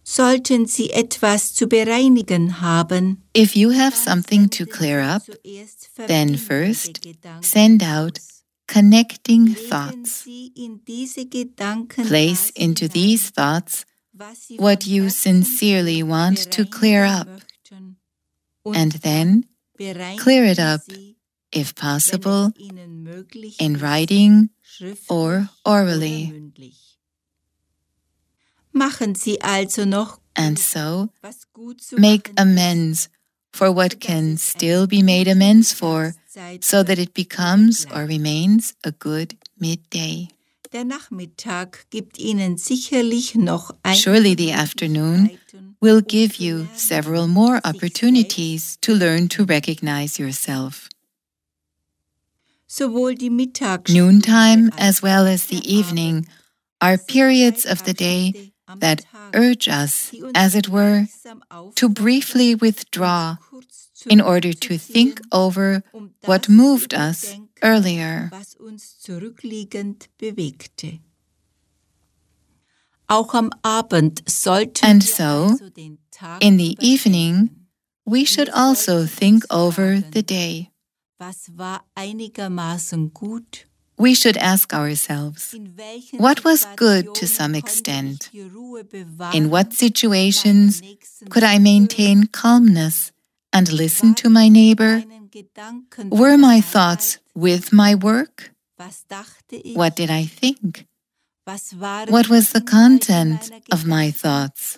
Sollten Sie etwas zu bereinigen haben, If you have something to clear up, then first send out connecting thoughts. Place into these thoughts what you sincerely want to clear up, and then clear it up, if possible, in writing or orally. Machen Sie also noch And so, was gut zu make machen amends for what can still be made amends for, so that it becomes or remains a good midday. Der Nachmittag gibt Ihnen sicherlich noch Surely the afternoon will give you several more opportunities to learn to recognize yourself. Sowohl die Noontime as well as the evening are periods of the day that urge us, as it were, to briefly withdraw in order to think over what moved us earlier. was uns zurückliegend bewegte. Auch am Abend sollten And wir so, also den Tag in the überdenken. evening, we should also think over the day. Was war einigermaßen gut? We should ask ourselves, In welchen what was good to Situationen some konnte extent? ich die Ruhe bewahren? In what situations Meinen Nächsten could I zuhören? maintain calmness and listen War to my ich neighbor? meinen Gedanken Were bei my der thoughts Arbeit? with my work? Was dachte ich? What did I think? Was waren What die was the Inhalte content meiner of my Gedanken? thoughts?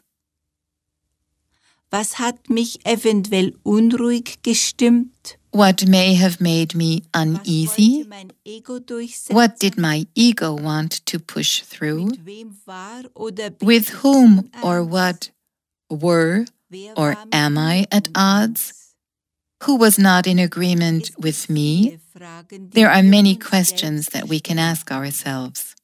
Was hat mich eventuell unruhig gestimmt? What may have made me Was uneasy? wollte mein Ego durchsetzen? What did my ego want to push through? Mit wem war oder bin With ich whom uneins? or what were Wer or war mit am I mir at odds? uneins? Who was not in agreement Es with gibt me? viele Fragen, die There are wir many uns questions selbst that we can stellen. ask ourselves.